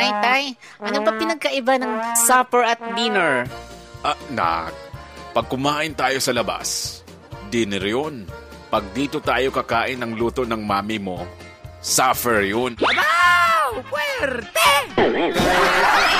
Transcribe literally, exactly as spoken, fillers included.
Tay, ano ba pinagkaiba ng supper at dinner? Ah, nak, pag kumain tayo sa labas, dinner yun. Pag dito tayo kakain ng luto ng mami mo, supper yun. Wow! Puwerte!